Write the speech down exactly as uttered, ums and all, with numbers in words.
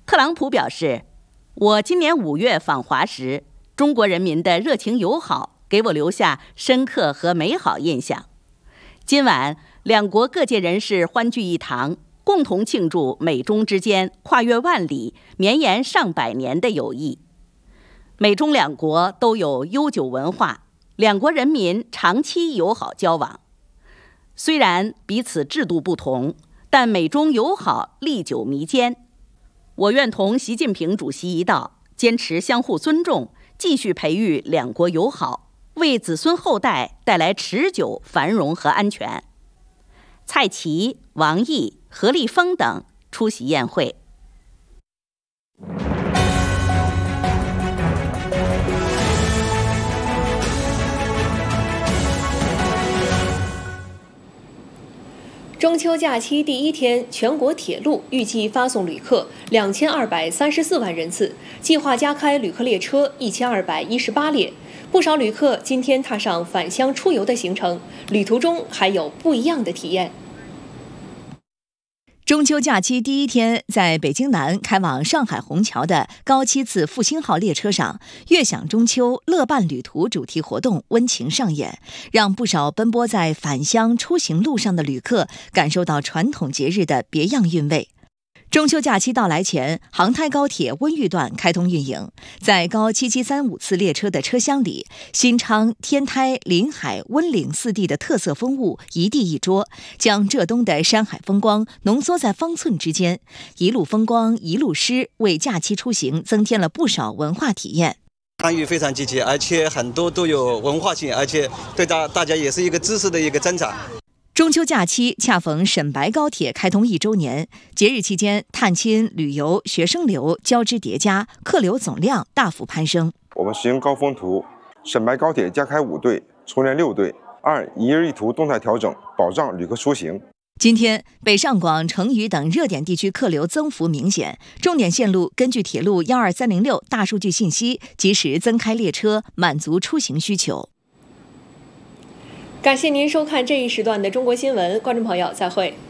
特朗普表示，我今年五月访华时，中国人民的热情友好给我留下深刻和美好印象。今晚，两国各界人士欢聚一堂，共同庆祝美中之间跨越万里、绵延上百年的友谊。美中两国都有悠久文化，两国人民长期友好交往。虽然彼此制度不同，但美中友好历久弥坚。我愿同习近平主席一道，坚持相互尊重，继续培育两国友好，为子孙后代带来持久繁荣和安全。蔡奇、王毅、何立峰等出席宴会。 中秋假期第一天，全国铁路预计发送旅客两千二百三十四万人次，计划加开旅客列车一千二百一十八列。不少旅客今天踏上返乡出游的行程，旅途中还有不一样的体验。 中秋假期第一天，在北京南开往上海虹桥的高七次复兴号列车上，悦享中秋乐伴旅途主题活动温情上演，让不少奔波在返乡出行路上的旅客感受到传统节日的别样韵味。中秋假期到来前，杭太高铁温榆段开通运营，在高七七三五次列车的车厢里，新昌、天台、临海、温岭四地的特色风物一地一桌，将浙东的山海风光浓缩在方寸之间，一路风光一路诗，为假期出行增添了不少文化体验。 参与非常积极，而且很多都有文化性，而且对大大家也是一个知识的一个增长。 中秋假期恰逢沈白高铁开通一周年，节日期间探亲、旅游、学生流交织叠加，客流总量大幅攀升。 我们实行高峰图，沈白高铁加开五对，出年六对。二，一日一图动态调整，保障旅客出行。 今天，北上广、成渝等热点地区客流增幅明显，重点线路根据铁路一二三零六大数据信息，及时增开列车，满足出行需求。 感谢您收看这一时段的中国新闻，观众朋友，再会。